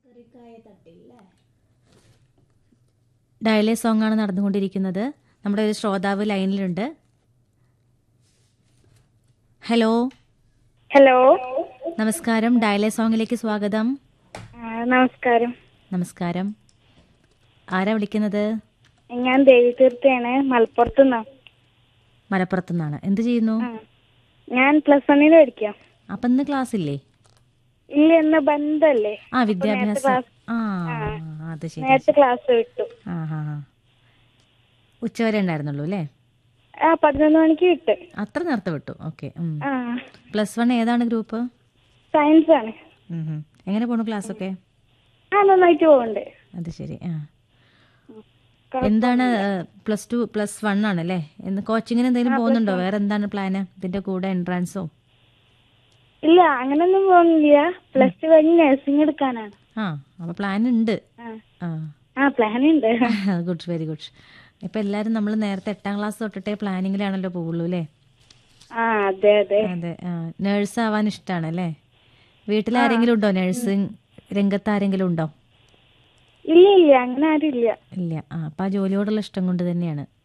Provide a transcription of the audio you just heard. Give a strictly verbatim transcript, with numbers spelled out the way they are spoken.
ഡയലേ song ആണ് നടന്നുകൊണ്ടിരിക്കുന്നത്. നമ്മുടെ ഒരു ശ്രോതാവ് ലൈനിലുണ്ട്. ഹലോ ഹലോ, നമസ്കാരം. ഡയലേ സോങ്ങിലേക്ക് സ്വാഗതം. ആ, നമസ്കാരം. നമസ്കാരം. ആരാ വിളിക്കുന്നത്? ഞാൻ ദേവി തീർത്ഥാണ്, മലപ്പുറത്തു നിന്നാ. മലപ്പുറത്തു നിന്നാണ്. എന്ത് ചെയ്യുന്നു? ഞാൻ പ്ലസ് വണ്ണിൽ പഠിക്കാം. അപ്പൊ ഇന്ന് ക്ലാസ് ഇല്ലേ? ഇല്ല, ഇന്ന് ബന്ധല്ലേ. ആ, വിദ്യാഭ്യാസം. ആ, അത് ശരി. നേരത്തെ ക്ലാസ് വിട്ടു. ആ ഹാ ഹാ ഉച്ചവരെ ഉണ്ടായിരുന്നുള്ളൂ അല്ലേ? ആ, പതിനൊന്ന് മണിക്ക് വിട്ട്. അത്ര നേരത്തെ വിട്ടു. ഓക്കെ. ആ, പ്ലസ് വൺ ഏതാണ് ഗ്രൂപ്പ്? സയൻസ് ആണ്. ഉം ഉം. എങ്ങനെ പോണു ക്ലാസ് ഒക്കെ? ആ, നന്നായിട്ട് പോകുന്നുണ്ട്. അത് ശരി. ആ, എന്താണ് പ്ലസ് ടു പ്ലസ് വൺ ആണല്ലേ? കോച്ചിങ്ങിന് എന്തെങ്കിലും പോകുന്നുണ്ടോ? വേറെ എന്താണ് പ്ലാന് ഇതിന്റെ കൂടെ? എൻട്രൻസോ? ഇല്ല, അങ്ങനൊന്നും പോകുന്നില്ല. പ്ലസ് ടു കഴിഞ്ഞ് നഴ്സിംഗ് എടുക്കാനാണ്. ആ, അപ്പൊ പ്ലാൻ ഉണ്ട്. ആ, ആ, പ്ലാൻ ഉണ്ട്. Good, very good. ഇപ്പൊ എല്ലാരും നമ്മൾ നേരത്തെ എട്ടാം ക്ലാസ് തൊട്ടിട്ടേ പ്ലാനിങ്ങിലാണല്ലോ പോകുള്ളൂ അല്ലേ? ആ, അതെ അതെ അതെ. നേഴ്സ് ആവാൻ ഇഷ്ടമാണല്ലേ? വീട്ടിൽ ആരെങ്കിലും ഉണ്ടോ നഴ്സിംഗ് രംഗത്ത്? ആരെങ്കിലും ഉണ്ടോ? ഇല്ല ഇല്ല, അങ്ങനെ ആരും ഇല്ല. ഇല്ല. ആ, അപ്പൊ ആ ജോലിയോടുള്ള ഇഷ്ടം കൊണ്ട് തന്നെയാണ്